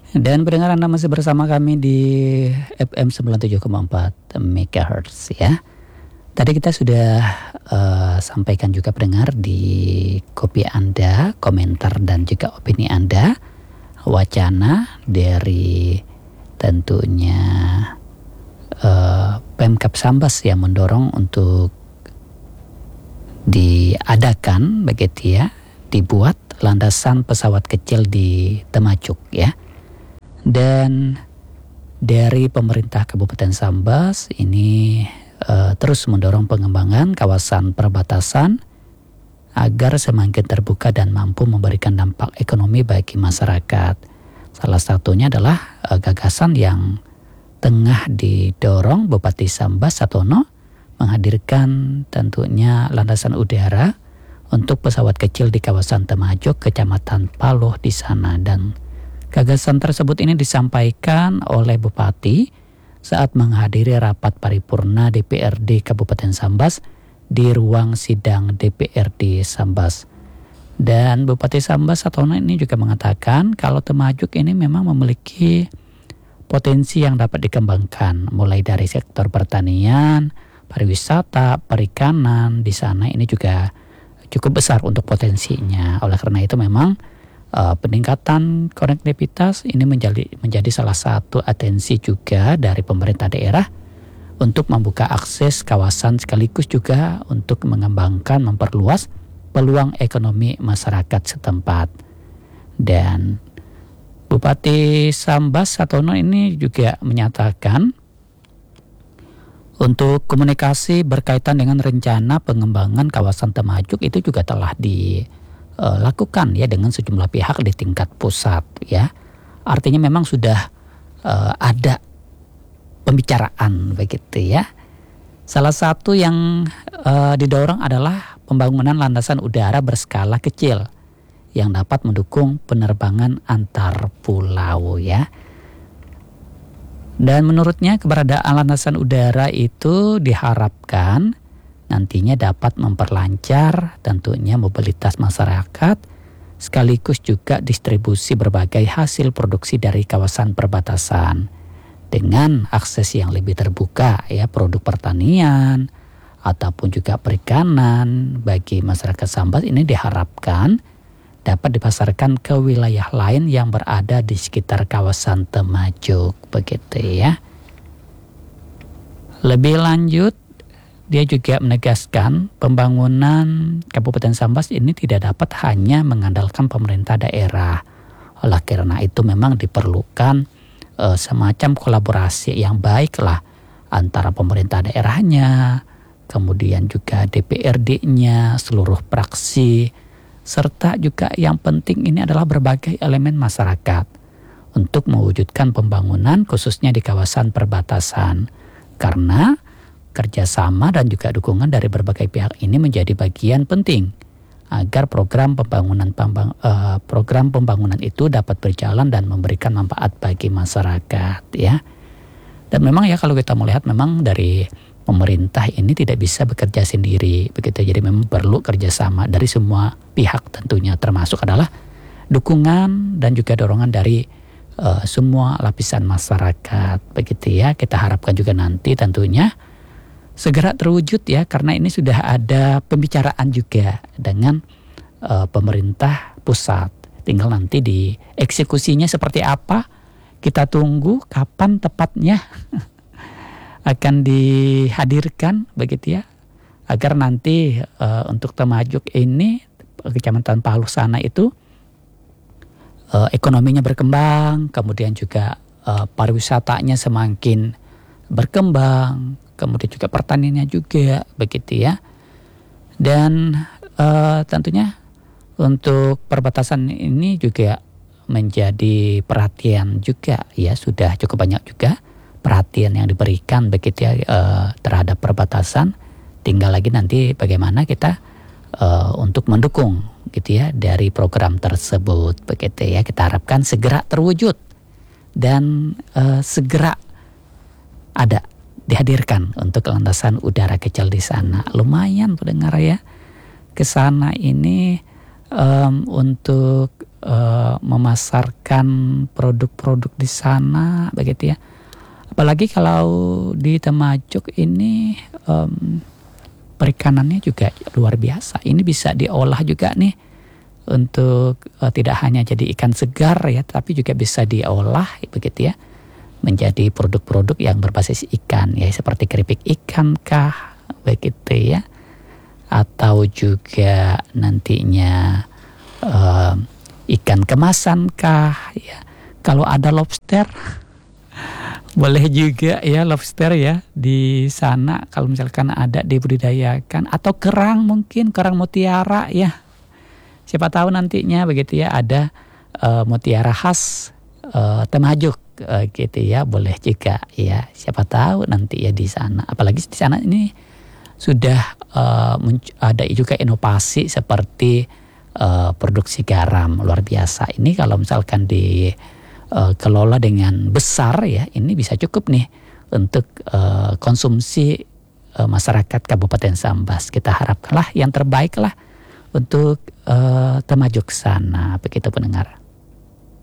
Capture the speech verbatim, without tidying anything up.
Dan pendengar, Anda masih bersama kami di F M sembilan puluh tujuh koma empat megahertz ya. Tadi kita sudah uh, sampaikan juga pendengar di kopi Anda, komentar dan juga opini Anda, wacana dari tentunya uh, Pemkab Sambas yang mendorong untuk diadakan begitu ya, dibuat landasan pesawat kecil di Temajuk ya. Dan dari pemerintah Kabupaten Sambas ini uh, terus mendorong pengembangan kawasan perbatasan agar semakin terbuka dan mampu memberikan dampak ekonomi bagi masyarakat. Salah satunya adalah uh, gagasan yang tengah didorong Bupati Sambas Satono menghadirkan tentunya landasan udara untuk pesawat kecil di kawasan Temajuk, Kecamatan Paloh di sana. Dan gagasan tersebut ini disampaikan oleh Bupati saat menghadiri rapat paripurna D P R D Kabupaten Sambas di ruang sidang D P R D Sambas. Dan Bupati Sambas Satono ini juga mengatakan kalau Temajuk ini memang memiliki potensi yang dapat dikembangkan, mulai dari sektor pertanian, pariwisata, perikanan di sana ini juga cukup besar untuk potensinya. Oleh karena itu memang Uh, peningkatan konektivitas ini menjadi menjadi salah satu atensi juga dari pemerintah daerah untuk membuka akses kawasan sekaligus juga untuk mengembangkan, memperluas peluang ekonomi masyarakat setempat. Dan Bupati Sambas Satono ini juga menyatakan untuk komunikasi berkaitan dengan rencana pengembangan kawasan Temajuk itu juga telah di Uh, lakukan ya dengan sejumlah pihak di tingkat pusat ya. Artinya memang sudah uh, ada pembicaraan begitu ya. Salah satu yang uh, didorong adalah pembangunan landasan udara berskala kecil yang dapat mendukung penerbangan antar pulau ya. Dan menurutnya keberadaan landasan udara itu diharapkan nantinya dapat memperlancar tentunya mobilitas masyarakat sekaligus juga distribusi berbagai hasil produksi dari kawasan perbatasan dengan akses yang lebih terbuka ya, produk pertanian ataupun juga perikanan bagi masyarakat Sambas ini diharapkan dapat dipasarkan ke wilayah lain yang berada di sekitar kawasan Temajuk begitu ya. Lebih lanjut, dia juga menegaskan pembangunan Kabupaten Sambas ini tidak dapat hanya mengandalkan pemerintah daerah. Oleh karena itu memang diperlukan e, semacam kolaborasi yang baiklah antara pemerintah daerahnya, kemudian juga D P R D-nya, seluruh fraksi, serta juga yang penting ini adalah berbagai elemen masyarakat untuk mewujudkan pembangunan khususnya di kawasan perbatasan. Karena kerjasama dan juga dukungan dari berbagai pihak ini menjadi bagian penting agar program pembangunan pembang, uh, program pembangunan itu dapat berjalan dan memberikan manfaat bagi masyarakat ya. Dan memang ya kalau kita melihat memang dari pemerintah ini tidak bisa bekerja sendiri begitu. Jadi memang perlu kerjasama dari semua pihak tentunya, termasuk adalah dukungan dan juga dorongan dari uh, semua lapisan masyarakat begitu ya. Kita harapkan juga nanti tentunya segera terwujud ya, karena ini sudah ada pembicaraan juga dengan uh, pemerintah pusat. Tinggal nanti di eksekusinya seperti apa, kita tunggu kapan tepatnya akan dihadirkan begitu ya, agar nanti uh, untuk Temajuk ini Kecamatan Paloh sana itu uh, ekonominya berkembang, kemudian juga uh, pariwisatanya semakin berkembang, kemudian juga pertaniannya juga begitu ya. Dan uh, tentunya untuk perbatasan ini juga menjadi perhatian juga ya, sudah cukup banyak juga perhatian yang diberikan begitu ya uh, terhadap perbatasan. Tinggal lagi nanti bagaimana kita uh, untuk mendukung gitu ya dari program tersebut begitu ya. Kita harapkan segera terwujud dan uh, segera ada dihadirkan untuk landasan udara kecil di sana. Lumayan pendengar ya, ke sana ini um, untuk uh, memasarkan produk-produk di sana begitu ya. Apalagi kalau di Temajuk ini um, perikanannya juga luar biasa. Ini bisa diolah juga nih untuk uh, tidak hanya jadi ikan segar ya, tapi juga bisa diolah begitu ya menjadi produk-produk yang berbasis ikan ya, seperti keripik ikan kah begitu ya, atau juga nantinya uh, ikan kemasan kah ya. Kalau ada lobster boleh juga ya, lobster ya di sana kalau misalkan ada dibudidayakan, atau kerang, mungkin kerang mutiara ya. Siapa tahu nantinya begitu ya ada uh, mutiara khas uh, Temajuk uh, gitu ya, boleh juga ya. Siapa tahu nanti ya di sana. Apalagi di sana ini sudah uh, ada juga inovasi seperti uh, produksi garam luar biasa. Ini kalau misalkan di Uh, kelola dengan besar ya, ini bisa cukup nih untuk uh, konsumsi uh, masyarakat Kabupaten Sambas. Kita harapkanlah yang terbaik lah untuk uh, Temajuk sana, begitu pendengar.